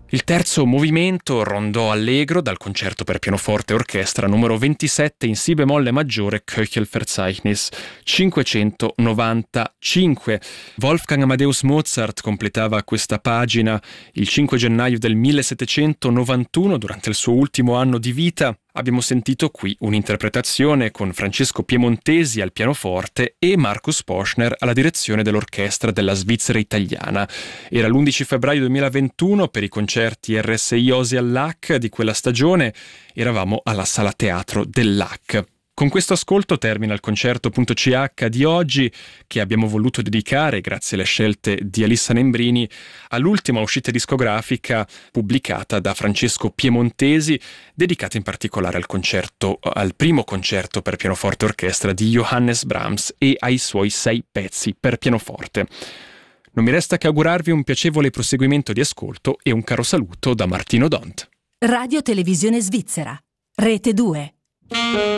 Il terzo movimento, rondò allegro dal concerto per pianoforte e orchestra numero 27 in si bemolle maggiore Köchelverzeichnis 595. Wolfgang Amadeus Mozart completava questa pagina il 5 gennaio del 1791 durante il suo ultimo anno di vita. Abbiamo sentito qui un'interpretazione con Francesco Piemontesi al pianoforte e Markus Poschner alla direzione dell'orchestra della Svizzera italiana. Era l'11 febbraio 2021 per i concerti RSI Osi all'AC di quella stagione. Eravamo alla Sala Teatro dell'AC. Con questo ascolto termina il concerto.ch di oggi, che abbiamo voluto dedicare, grazie alle scelte di Alissa Nembrini, all'ultima uscita discografica pubblicata da Francesco Piemontesi, dedicata in particolare al primo concerto per pianoforte e orchestra di Johannes Brahms e ai suoi 6 pezzi per pianoforte. Non mi resta che augurarvi un piacevole proseguimento di ascolto e un caro saluto da Martino Dont. Radio Televisione Svizzera, Rete 2.